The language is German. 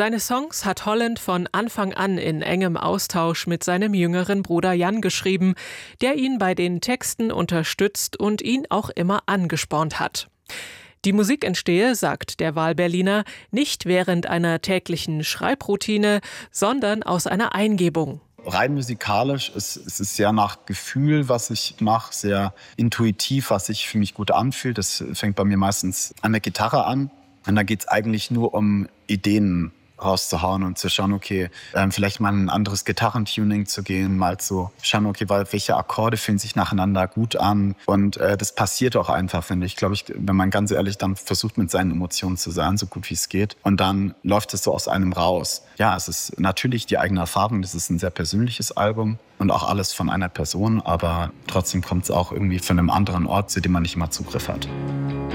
Seine Songs hat Holland von Anfang an in engem Austausch mit seinem jüngeren Bruder Jan geschrieben, der ihn bei den Texten unterstützt und ihn auch immer angespornt hat. Die Musik entstehe, sagt der Wahlberliner, nicht während einer täglichen Schreibroutine, sondern aus einer Eingebung. Rein musikalisch es ist sehr nach Gefühl, was ich mache, sehr intuitiv, was sich für mich gut anfühlt. Das fängt bei mir meistens an der Gitarre an. Und da geht es eigentlich nur um Ideen rauszuhauen und zu schauen, okay, vielleicht mal ein anderes Gitarrentuning zu gehen, mal zu schauen, okay, welche Akkorde fühlen sich nacheinander gut an. Und das passiert auch einfach, finde ich. Glaube ich, wenn man ganz ehrlich dann versucht, mit seinen Emotionen zu sein, so gut wie es geht. Und dann läuft es so aus einem raus. Ja, es ist natürlich die eigene Erfahrung. Das ist ein sehr persönliches Album und auch alles von einer Person. Aber trotzdem kommt es auch irgendwie von einem anderen Ort, zu dem man nicht immer Zugriff hat.